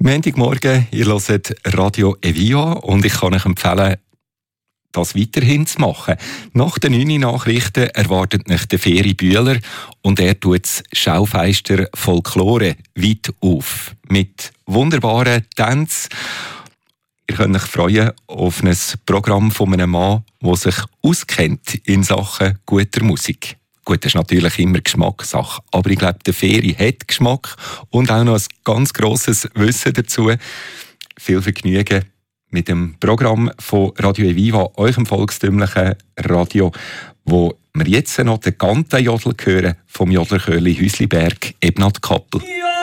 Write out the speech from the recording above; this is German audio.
Montagmorgen, ihr hört Radio Evia und ich kann euch empfehlen, das weiterhin zu machen. Nach den 9 Nachrichten erwartet euch der Feri Bühler und er tut das Schaufenster Folklore weit auf. Mit wunderbaren Tänzen. Ihr könnt euch freuen auf ein Programm von einem Mann, der sich auskennt in Sachen guter Musik. Gut, das ist natürlich immer Geschmackssache, aber ich glaube, der Feri hat Geschmack und auch noch ein ganz grosses Wissen dazu. Viel Vergnügen mit dem Programm von Radio Eviva, eurem volkstümlichen Radio, wo wir jetzt noch den ganzen Jodel hören vom Jodlerchörli Hüsliberg Ebnat Kappel. Ja!